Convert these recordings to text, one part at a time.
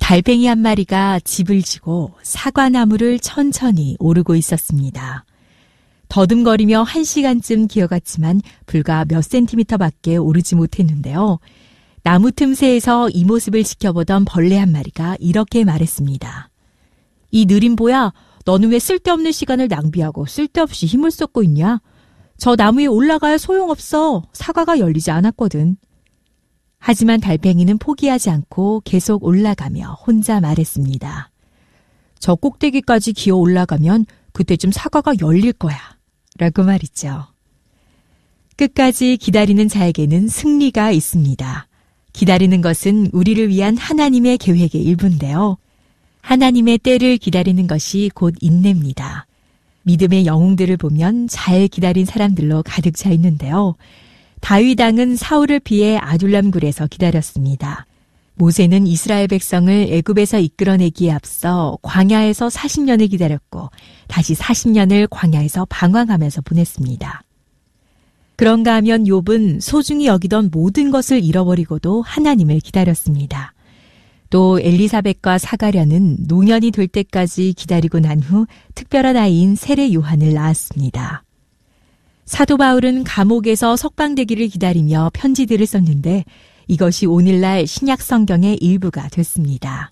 달팽이 한 마리가 집을 지고 사과나무를 천천히 오르고 있었습니다. 더듬거리며 1시간쯤 기어갔지만 불과 몇 센티미터밖에 오르지 못했는데요. 나무 틈새에서 이 모습을 지켜보던 벌레 한 마리가 이렇게 말했습니다. 이 느림보야, 너는 왜 쓸데없는 시간을 낭비하고 쓸데없이 힘을 쏟고 있냐? 저 나무에 올라가야 소용없어. 사과가 열리지 않았거든. 하지만 달팽이는 포기하지 않고 계속 올라가며 혼자 말했습니다. 저 꼭대기까지 기어 올라가면 그때쯤 사과가 열릴 거야. 라고 말이죠. 끝까지 기다리는 자에게는 승리가 있습니다. 기다리는 것은 우리를 위한 하나님의 계획의 일부인데요. 하나님의 때를 기다리는 것이 곧 인내입니다. 믿음의 영웅들을 보면 잘 기다린 사람들로 가득 차 있는데요. 다윗 왕은 사울을 피해 아둘람 굴에서 기다렸습니다. 모세는 이스라엘 백성을 애굽에서 이끌어내기에 앞서 광야에서 40년을 기다렸고 다시 40년을 광야에서 방황하면서 보냈습니다. 그런가 하면 욥은 소중히 여기던 모든 것을 잃어버리고도 하나님을 기다렸습니다. 또 엘리사벳과 사가랴는 노년이 될 때까지 기다리고 난 후 특별한 아이인 세례 요한을 낳았습니다. 사도 바울은 감옥에서 석방되기를 기다리며 편지들을 썼는데 이것이 오늘날 신약 성경의 일부가 됐습니다.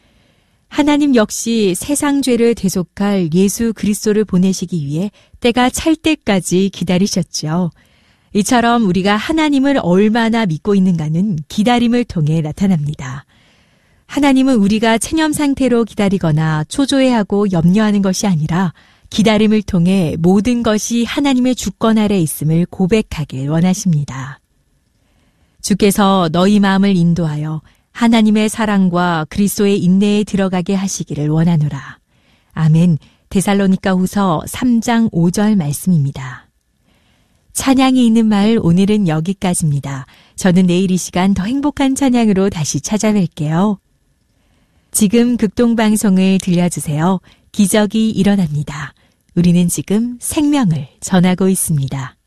하나님 역시 세상 죄를 대속할 예수 그리스도를 보내시기 위해 때가 찰 때까지 기다리셨죠. 이처럼 우리가 하나님을 얼마나 믿고 있는가는 기다림을 통해 나타납니다. 하나님은 우리가 체념 상태로 기다리거나 초조해하고 염려하는 것이 아니라 기다림을 통해 모든 것이 하나님의 주권 아래 있음을 고백하길 원하십니다. 주께서 너희 마음을 인도하여 하나님의 사랑과 그리스도의 인내에 들어가게 하시기를 원하노라. 아멘. 데살로니가후서 3장 5절 말씀입니다. 찬양이 있는 마을 오늘은 여기까지입니다. 저는 내일 이 시간 더 행복한 찬양으로 다시 찾아뵐게요. 지금 극동방송을 들려주세요. 기적이 일어납니다. 우리는 지금 생명을 전하고 있습니다.